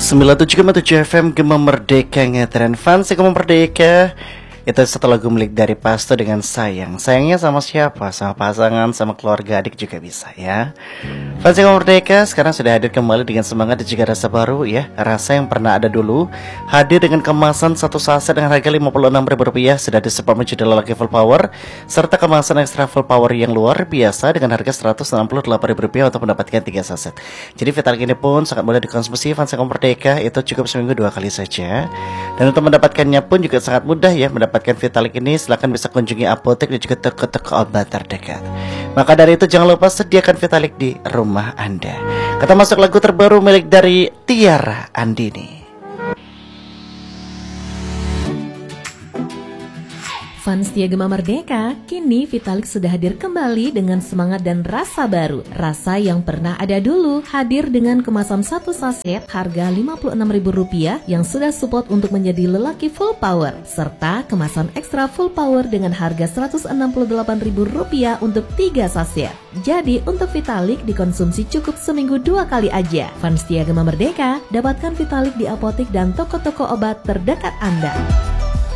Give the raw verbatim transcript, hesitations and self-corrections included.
sembilan puluh tujuh koma tujuh F M Gema Merdeka, ngetren fans Gema Merdeka. Itu satu lagu milik dari Pasto dengan Sayang. Sayangnya sama siapa? Sama pasangan, sama keluarga, adik juga bisa ya. Fans Gema Merdeka sekarang sudah hadir kembali dengan semangat dan juga rasa baru ya. Rasa yang pernah ada dulu hadir dengan kemasan satu saset dengan harga lima puluh enam ribu rupiah. Sudah disupport menjadi lelaki full power, serta kemasan ekstra full power yang luar biasa dengan harga seratus enam puluh delapan ribu rupiah untuk mendapatkan tiga saset. Jadi Vitalik ini pun sangat mudah dikonsumsi fans Gema Merdeka. Itu cukup seminggu dua kali saja. Dan untuk mendapatkannya pun juga sangat mudah ya. Mendapatkan Vitalik ini silahkan bisa kunjungi apotek dan juga toko-toko obat terdekat. Maka dari itu jangan lupa sediakan Vitalik di rumah Anda. Kita masuk lagu terbaru milik dari Tiara Andini. Fans setia Gema Merdeka, kini Vitalik sudah hadir kembali dengan semangat dan rasa baru. Rasa yang pernah ada dulu, hadir dengan kemasan satu saset harga lima puluh enam ribu rupiah yang sudah support untuk menjadi lelaki full power, serta kemasan ekstra full power dengan harga seratus enam puluh delapan ribu rupiah untuk tiga saset. Jadi untuk Vitalik dikonsumsi cukup seminggu dua kali aja. Fans setia Gema Merdeka, dapatkan Vitalik di apotek dan toko-toko obat terdekat Anda.